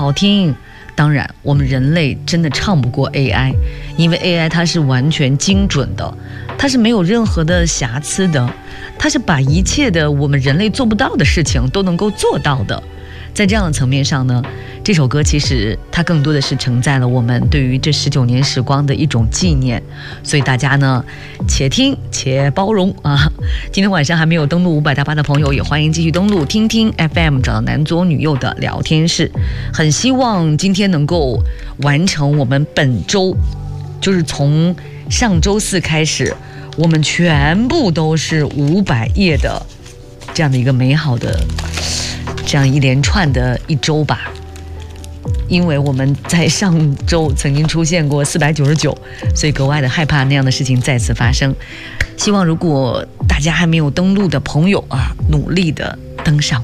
好听。当然我们人类真的唱不过 AI， 因为 AI 它是完全精准的，它是没有任何的瑕疵的，它是把一切的我们人类做不到的事情都能够做到的。在这样的层面上呢，这首歌其实它更多的是承载了我们对于这19年时光的一种纪念，所以大家呢且听且包容啊！今天晚上还没有登录588的朋友，也欢迎继续登录听听 FM， 找到男左女右的聊天室。很希望今天能够完成我们本周，就是从上周四开始，我们全部都是500页的这样的一个美好的这样一连串的一周吧。因为我们在上周曾经出现过499，所以格外的害怕那样的事情再次发生。希望如果大家还没有登录的朋友啊，努力的登上